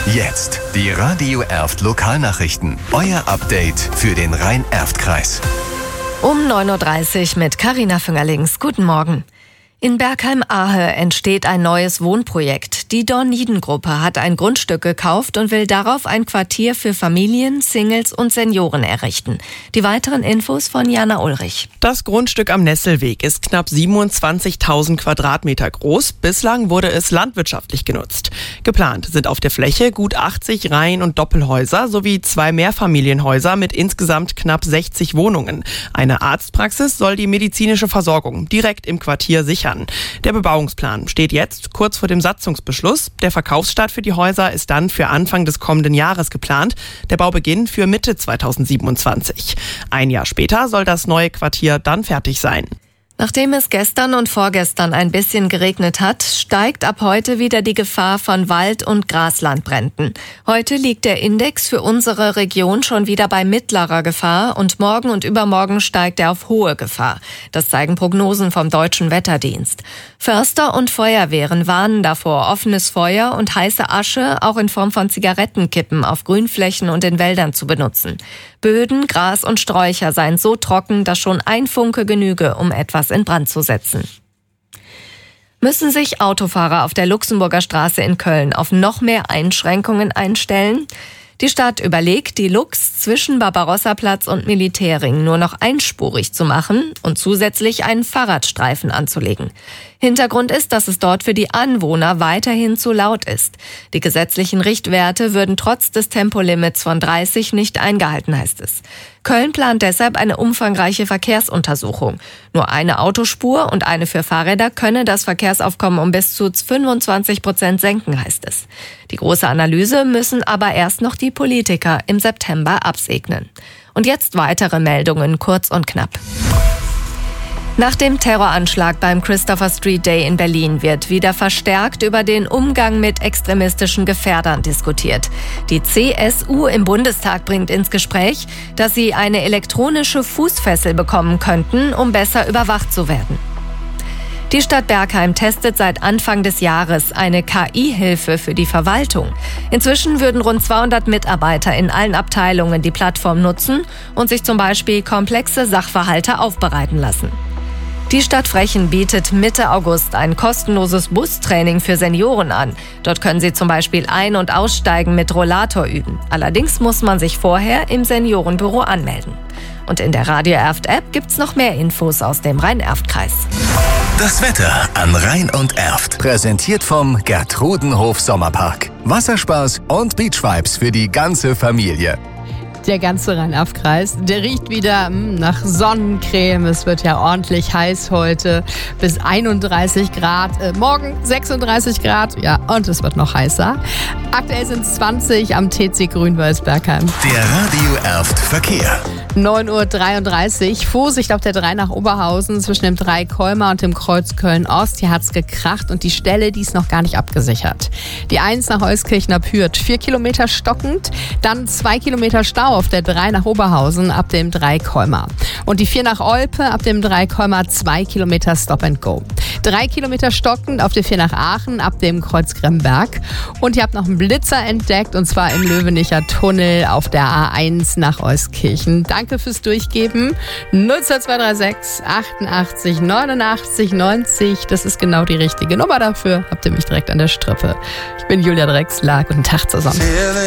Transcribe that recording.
Jetzt die Radio Erft Lokalnachrichten. Euer Update für den Rhein-Erft-Kreis. Um 9.30 Uhr mit Carina Füngerlings. Guten Morgen. In Bergheim-Ahe entsteht ein neues Wohnprojekt. Die Dorniden-Gruppe hat ein Grundstück gekauft und will darauf ein Quartier für Familien, Singles und Senioren errichten. Die weiteren Infos von Jana Ulrich. Das Grundstück am Nesselweg ist knapp 27.000 Quadratmeter groß. Bislang wurde es landwirtschaftlich genutzt. Geplant sind auf der Fläche gut 80 Reihen- und Doppelhäuser sowie 2 Mehrfamilienhäuser mit insgesamt knapp 60 Wohnungen. Eine Arztpraxis soll die medizinische Versorgung direkt im Quartier sichern. Der Bebauungsplan steht jetzt kurz vor dem Satzungsbeschluss. Der Verkaufsstart für die Häuser ist dann für Anfang des kommenden Jahres geplant. Der Baubeginn für Mitte 2027. Ein Jahr später soll das neue Quartier dann fertig sein. Nachdem es gestern und vorgestern ein bisschen geregnet hat, steigt ab heute wieder die Gefahr von Wald- und Graslandbränden. Heute liegt der Index für unsere Region schon wieder bei mittlerer Gefahr und morgen und übermorgen steigt er auf hohe Gefahr. Das zeigen Prognosen vom Deutschen Wetterdienst. Förster und Feuerwehren warnen davor, offenes Feuer und heiße Asche auch in Form von Zigarettenkippen auf Grünflächen und in Wäldern zu benutzen. Böden, Gras und Sträucher seien so trocken, dass schon ein Funke genüge, um etwas in Brand zu setzen. Müssen sich Autofahrer auf der Luxemburger Straße in Köln auf noch mehr Einschränkungen einstellen? Die Stadt überlegt, die Lux zwischen Barbarossaplatz und Militärring nur noch einspurig zu machen und zusätzlich einen Fahrradstreifen anzulegen. Hintergrund ist, dass es dort für die Anwohner weiterhin zu laut ist. Die gesetzlichen Richtwerte würden trotz des Tempolimits von 30 nicht eingehalten, heißt es. Köln plant deshalb eine umfangreiche Verkehrsuntersuchung. Nur eine Autospur und eine für Fahrräder könne das Verkehrsaufkommen um bis zu 25% senken, heißt es. Die große Analyse müssen aber erst noch die Politiker im September absegnen. Und jetzt weitere Meldungen, kurz und knapp. Nach dem Terroranschlag beim Christopher Street Day in Berlin wird wieder verstärkt über den Umgang mit extremistischen Gefährdern diskutiert. Die CSU im Bundestag bringt ins Gespräch, dass sie eine elektronische Fußfessel bekommen könnten, um besser überwacht zu werden. Die Stadt Bergheim testet seit Anfang des Jahres eine KI-Hilfe für die Verwaltung. Inzwischen würden rund 200 Mitarbeiter in allen Abteilungen die Plattform nutzen und sich zum Beispiel komplexe Sachverhalte aufbereiten lassen. Die Stadt Frechen bietet Mitte August ein kostenloses Bustraining für Senioren an. Dort können sie zum Beispiel Ein- und Aussteigen mit Rollator üben. Allerdings muss man sich vorher im Seniorenbüro anmelden. Und in der Radio Erft App gibt's noch mehr Infos aus dem Rhein-Erft-Kreis. Das Wetter an Rhein und Erft. Präsentiert vom Gertrudenhof Sommerpark. Wasserspaß und Beachvibes für die ganze Familie. Der ganze Rhein-Erft-Kreis, der riecht wieder nach Sonnencreme. Es wird ja ordentlich heiß heute, bis 31 Grad. Morgen 36 Grad, ja, und es wird noch heißer. Aktuell sind es 20 am TC Grünwald Bergheim. Der Radio Erft Verkehr. 9.33 Uhr. Vorsicht auf der 3 nach Oberhausen zwischen dem 3 Kolmar und dem Kreuz Köln-Ost. Hier hat es gekracht und die Stelle, die ist noch gar nicht abgesichert. Die 1 nach Euskirchen Hürth, 4 Kilometer stockend, dann 2 Kilometer Stau auf der 3 nach Oberhausen ab dem 3 Kolmar. Und die 4 nach Olpe ab dem 3 Kolmar 2 Kilometer Stop and Go. 3 Kilometer stockend auf der 4 nach Aachen ab dem Kreuz Gremberg. Und ihr habt noch einen Blitzer entdeckt und zwar im Löwenicher Tunnel auf der A1 nach Euskirchen. Danke fürs Durchgeben. 02236 88 89 90. Das ist genau die richtige Nummer dafür. Habt ihr mich direkt an der Strippe. Ich bin Julia Drexler. Guten Tag zusammen.